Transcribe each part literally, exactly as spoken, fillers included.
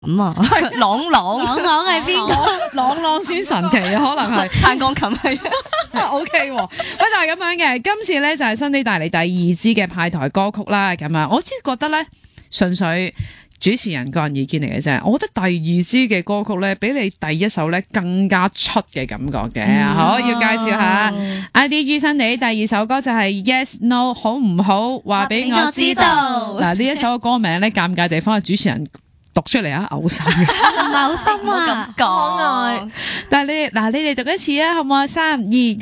咁啊，朗朗朗朗係邊個？ 朗朗先神奇啊，可能係彈鋼琴係。 O K， 喂，但係咁樣嘅，今次咧就係新地帶嚟第二支嘅派台歌曲啦，咁啊，我只係覺得咧，純粹主持人個人意見嚟嘅啫，我覺得第二支嘅歌曲咧，比你第一首咧更加出嘅感覺嘅，嗯、好要介紹下 I D G 新地第二首歌就係 Yes No 好唔好？話俾我知道。嗱呢一首嘅歌名咧，尷尬地方係主持人讀出嚟啊，嘔心嘅， 唔係好深啊， 可愛。 但係你嗱，你哋讀一次啊，好唔好啊？三二一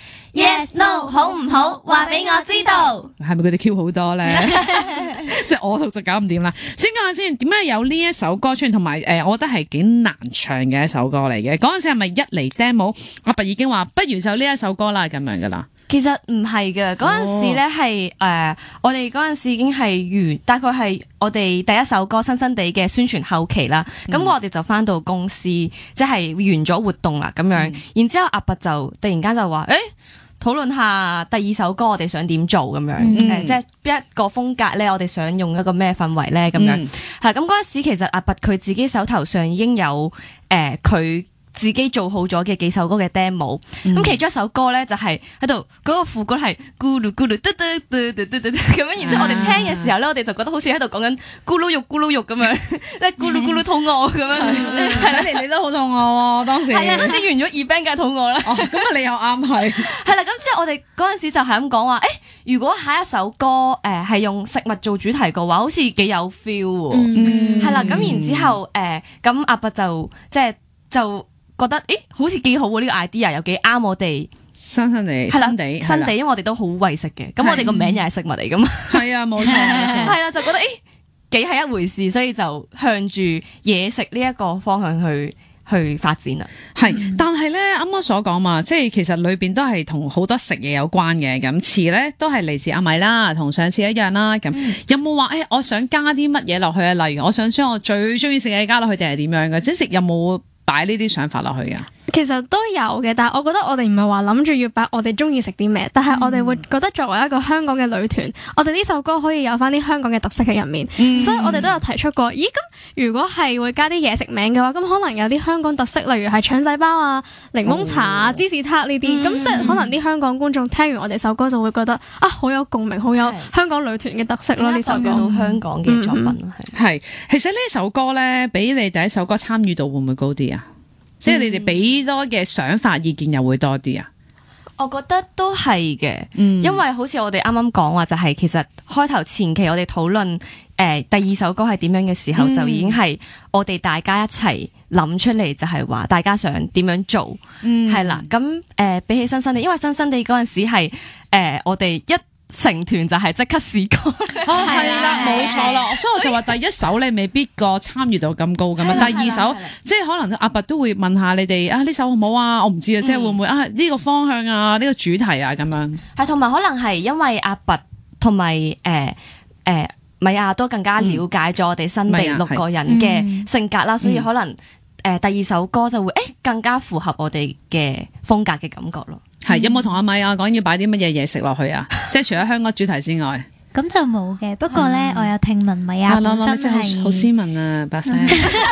Yes No 好唔好？話俾我知道。 係咪佢哋 Q 好多咧？即係我讀就搞唔掂啦。先講下先，點解有呢一首歌出現，同埋誒，我覺得係幾難唱嘅一首歌嚟嘅。嗰陣時係咪一嚟 demo 阿拔已經話不如就呢一首歌啦咁樣噶啦？ 其實唔係嘅，嗰陣時咧係誒，我哋嗰陣時已經係完，大概係我哋第一首歌新新地嘅宣傳後期啦。咁、嗯、我哋就翻到公司，即係完咗活動啦咁樣。嗯、然之後阿拔就突然間就話：誒、欸，討論下第二首歌我哋想點做咁樣，誒、嗯呃，即係邊一個風格咧？我哋想用一個咩氛圍咧？咁樣係咁嗰陣時，其實阿拔佢自己手頭上已經有誒佢。呃自己做好咗嘅幾首歌嘅 demo，咁、嗯、其中一首歌咧就係喺度嗰個副歌係咕嚕咕嚕嘟嘟嘟嘟嘟嘟咁樣，然之後我哋聽嘅時候咧，我哋就覺得好似喺度講緊咕嚕肉咕嚕肉咁樣，即係咕嚕咕嚕肚餓咁樣，係啦， 你你都好肚餓喎當時， 係啊，當時完咗 event 梗係肚餓啦， 哦，咁啊你又啱係， 係啦，咁之後我哋嗰陣時就係咁講話，誒，如果下一首歌誒係用食物做主題嘅話，好似幾有 feel 喎，係啦，咁然之後誒，咁阿拔就即係就。覺得誒好似幾好喎，呢個 idea 又幾啱我哋新新地新地新地，因為我哋都好為食嘅，咁我哋個名又係食物嚟噶嘛， 係啊冇錯， 係啦就覺得誒幾係一回事，所以就向住嘢食呢一個方向去去發展啦。 係，但係咧啱啱所講嘛，即係其實裏邊都係同好多食嘢有關嘅，咁詞咧都係嚟自阿米啦，同上次一樣啦。咁、嗯、有冇話誒我想加啲乜嘢落去啊？例如我想將我最中意食嘅嘢加落去，定係點樣嘅？即係食有冇？擺呢啲想法落去㗎， 其實都有嘅，但係我覺得我哋唔係話諗住要擺我哋中意食啲咩，但係我哋會覺得作為一個香港嘅女團，我哋呢首歌可以有翻啲香港嘅特色喺入面，嗯、所以我哋都有提出過，咦咁如果係會加啲嘢食名嘅話，咁可能有啲香港特色，例如係腸仔包啊、檸檬茶啊、哦、芝士撻呢啲，咁、嗯、即係可能啲香港觀眾聽完我哋首歌就會覺得啊好有共鳴，好有香港女團嘅特色咯，呢首歌到香港嘅作品係、嗯，其實呢首歌咧比你第一首歌參與度會唔會高啲啊？即係你哋俾多嘅想法意見又會多啲啊？ 我覺得都係嘅， 嗯、 因為好似我哋啱啱講話就係、是、其實開頭前期我哋討論誒第二首歌係點樣嘅時候，嗯、就已經係我哋大家一齊諗出嚟，就係話大家想點樣做，係、嗯、啦。咁誒、呃、比起新新地，因為新新地嗰陣時係誒、呃、我哋一成團就係即刻試歌， 係啦，冇錯啦，所以我就話第一首你未必個參與度咁高咁啊，第二首即係可能阿拔都會問下你哋啊呢首好唔好啊？我唔知啊，即係會唔會啊呢個方向啊呢個主題啊咁樣，係同埋可能係因為阿拔同埋誒誒米亞都更加了解咗我哋新地六個人嘅性格啦，所以可能誒第二首歌就會誒更加符合我哋嘅風格嘅感覺咯。 係有冇同阿米亞講要擺啲乜嘢嘢食落去啊？即係除咗香港主題之外， 咁就冇嘅。不過咧，我有聽聞米亞本身係好斯文啊，把聲，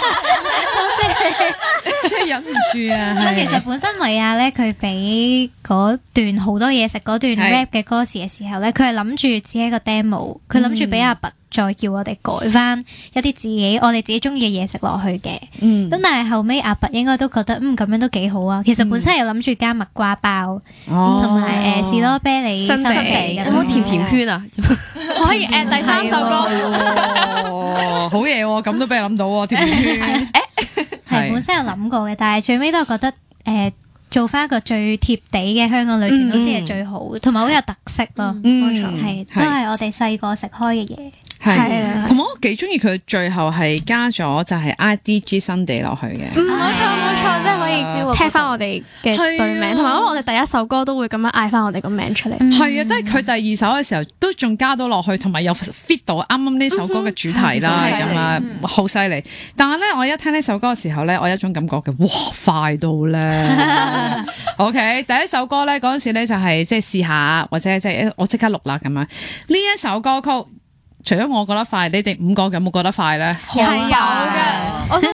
即係忍唔住啊！ 咁其實本身米亞咧，佢俾嗰段好多嘢食嗰段 rap 嘅歌詞嘅時候咧，佢係諗住只係一個 demo，佢諗住俾阿拔再叫我哋改翻一啲自己我哋自己中意嘅嘢食落去嘅。嗯，咁但係後尾阿拔應該都覺得嗯咁樣都幾好啊。其實本身係諗住加蜜瓜包，同埋誒士多啤梨新地有冇甜甜圈啊？ 我可以 add 第三首歌。 哦，好嘢喎！咁都俾你諗到喎，甜甜圈。 係本身有諗過嘅，但係最尾都係覺得誒做翻一個最貼地嘅香港女團好似係最好，同埋好有特色咯。冇錯，係都係我哋細個食開嘅嘢。 係啊，同埋我幾中意佢最後係加咗就係 I D G 新地落去嘅。 冇錯冇錯，即係可以聽翻我哋嘅隊名，同埋因為我哋第一首歌都會咁樣嗌翻我哋個名出嚟。係啊，都係佢第二首嘅時候都仲加到落去，同埋又 fit 到啱啱呢首歌嘅主題啦，咁啊好犀利。但係咧，我一聽呢首歌嘅時候咧，我有一種感覺嘅，哇快到咧。OK，第一首歌咧嗰陣時咧就係即係試下，或者即係我即刻錄啦咁樣。呢一首歌曲。除咗我覺得快，你哋五個有冇覺得快咧？ 係有嘅，我想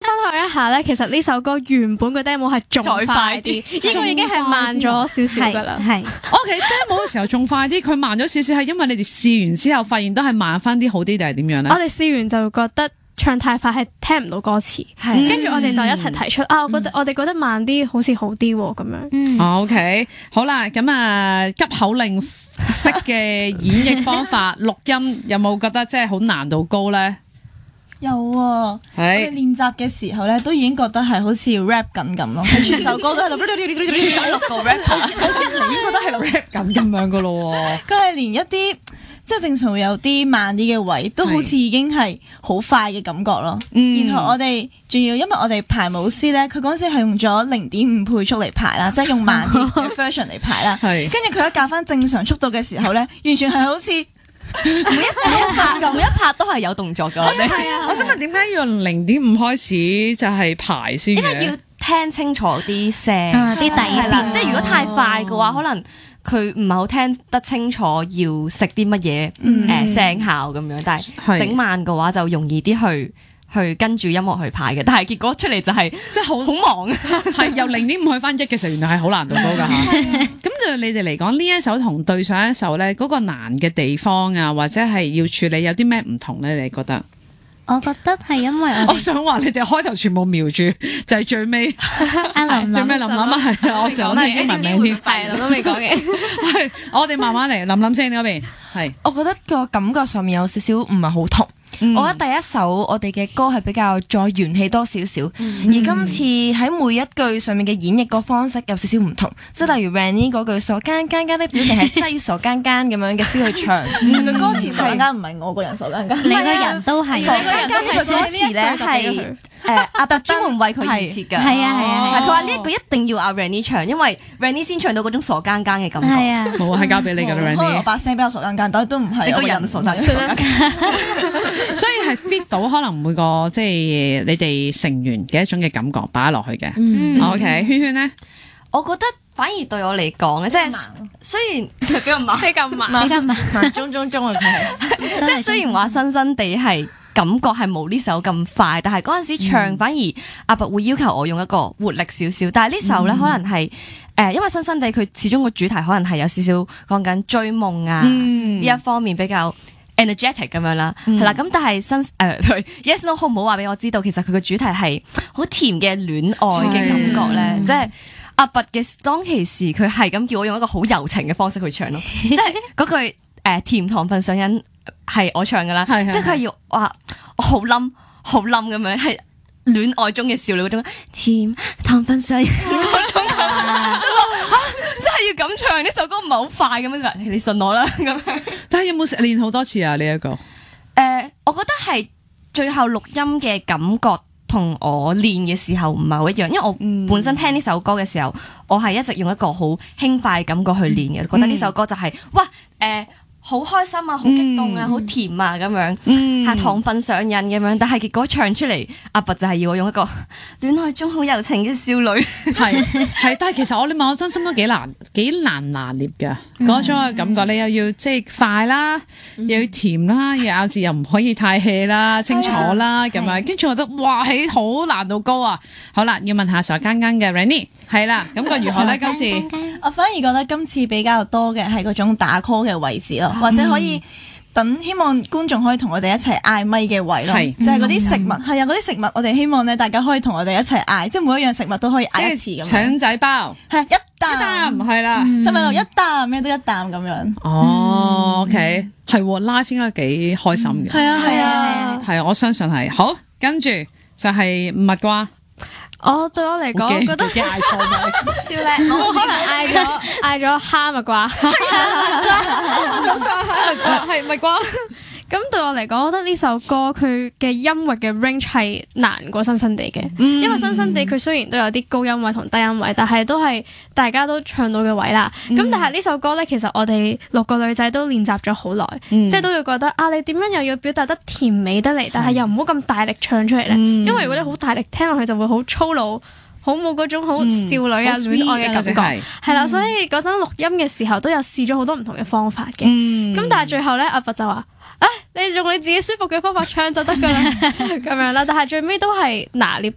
一下咧，其實呢首歌原本個 demo 係仲快啲，呢個已經係慢咗少少噶啦。 係 OK，demo 嘅時候仲快啲，佢慢咗少少係因為你哋試完之後發現都係慢翻啲好啲定係點樣咧？ 我哋試完就覺得唱太快係聽唔到歌詞，跟住我哋就一齊提出啊，我覺得我哋覺得慢啲好似好啲咁樣。 嗯哦 OK， 好啦，咁啊急口令式嘅演繹方法錄音有冇覺得即係好難度高咧？ 有啊，我哋練習嘅時候咧，都已經覺得係好似 rap 緊咁咯，係全首歌都喺度， 六個 rapper， 你覺得係 rap 緊咁樣噶咯？ 佢係連一啲即係正常會有啲慢啲嘅位，都好似已經係好快嘅感覺咯。 嗯然後我哋仲要，因為我哋排舞師咧，佢嗰陣時係用咗零點五倍速嚟排啦，即係用慢啲嘅 version 嚟排啦。 係跟住佢一校翻正常速度嘅時候咧，完全係好似每一每一拍每一拍都係有動作噶。 係啊，我想問點解要用零點五開始就係排先嘅？ 因為要聽清楚啲聲， 啊啲底係啦， 邊即係如果太快嘅話，可能佢唔係好聽得清楚要食啲乜嘢誒聲效咁樣，但係係整慢嘅話就容易啲去去跟住音樂去排嘅，但係結果出嚟就係即係好好忙。 係由零點五去翻一嘅時候，原來係好難度高噶嚇。咁對你哋嚟講，呢一首同對上一首咧，嗰個難嘅地方啊，或者係要處理有啲咩唔同咧？你覺得？ 我覺得係因為我我哋想話你哋開頭全部瞄住，就係最尾阿林最尾林林林啊，係啊，我成日諗起英文名添。 係都未講嘅。 係我哋慢慢嚟，林林先嗰邊係。 我覺得個感覺上面有少少唔係好同。 嗯我覺得第一首我哋嘅歌係比較再元氣多少少， 嗯而今次喺每一句上面嘅演繹個方式有少少唔同，即係例如 Rennie 嗰句傻更更更的表情係真係要傻更更咁樣嘅 feel 去唱， 佢歌詞傻更更唔係我個人傻更更， 你個人都係傻更更嘅歌詞咧係誒阿特專門為佢而設㗎， 係啊係啊係佢話呢一句一定要阿 Rennie 唱，因為 Rennie 先唱到嗰種傻更更嘅感覺。 係啊， 冇啊，係交俾你㗎啦可能我 ，Randy。 把聲比較傻更更，但係都唔係你個我人傻晒， 所以係 fit 到可能每個即係你哋成員嘅一種嘅感覺擺落去嘅。 嗯 OK，圈圈咧， 我覺得反而對我嚟講咧，即係雖然佢比較慢， 比較慢， 比較慢， 慢中中中啊佢係。 即係雖然話新新地係感覺係冇呢首咁快，但係嗰陣時唱反而阿伯會要求我用一個活力少少，但係呢首咧可能係誒、呃，因為新新地佢始終個主題可能係有少少講緊追夢啊呢、 嗯一方面比較 energetic 咁樣啦，係啦、咁但係新誒、呃、Yes No 好唔好話俾我知道，其實佢個主題係好甜嘅戀愛嘅感覺咧，即係。阿拔嘅當其時，佢係咁叫我用一個好柔情嘅方式去唱咯，即係嗰句誒、呃、甜糖分上癮係我唱噶啦， 係係即係佢要話我好冧好冧咁樣，係戀愛中嘅少女嗰種甜糖分上癮嗰種感覺，真係要咁唱呢首歌唔係好快咁樣就，你信我啦咁樣。 但係有冇練好多次啊？呢一個誒、呃，我覺得係最後錄音嘅感覺。同我練嘅時候唔係好一樣，因為我本身聽呢首歌嘅時候，我係一直用一個好輕快嘅感覺去練嘅，覺得呢首歌就係、是、哇誒好、呃、開心啊，好激動啊，好、嗯、甜啊咁樣，係、嗯、糖分上癮咁樣，但係結果唱出嚟，阿拔就係要我用一個戀愛中好柔情嘅少女， 係係，但係其實我你問我真心都幾難幾難拿捏㗎嗰種嘅感覺，你又要即係快啦，又要甜啦，又咬字又唔可以太 hea 啦，清楚啦咁樣，跟住我覺得哇，係好難度高啊！好啦，要問下傻更更嘅 Rennie 係啦，感覺如何咧？今次我反而覺得今次比較多嘅係嗰種打 call 嘅位置咯，或者可以等希望觀眾可以同我哋一齊嗌咪嘅位咯， 係就係嗰啲食物，係啊嗰啲食物，我哋希望咧大家可以同我哋一齊嗌，即係每一樣食物都可以嗌一次咁樣， 腸仔包係一啖， 係啦， 細米露一啖，咩都一啖咁樣。 哦，OK，係 live 應該幾開心嘅， 係啊係啊， 係啊，我相信係好，跟住就係蜜瓜。 我對我嚟講，我覺得嗌錯名， 超叻，我可能嗌咗嗌咗蝦蜜瓜， 有晒係蜜瓜，係蜜瓜。 咁對我嚟講，我覺得呢首歌佢嘅音域嘅 range 係難過新新地嘅，嗯、因為新新地佢雖然都有啲高音位同低音位，但係都係大家都唱到嘅位啦。咁、嗯、但係呢首歌咧，其實我哋六個女仔都練習咗好耐，嗯、即係都要覺得啊，你點樣又要表達得甜美得嚟，但係又唔好咁大力唱出嚟咧，嗯、因為如果你好大力聽落去就會好粗魯。好冇嗰種好少女啊戀愛嘅感覺，係啦，所以嗰陣錄音嘅時候都有試咗好多唔同嘅方法嘅，咁但係最後咧阿拔就話：，啊，你用你自己舒服嘅方法唱就得噶啦，咁樣啦。但係最尾都係拿捏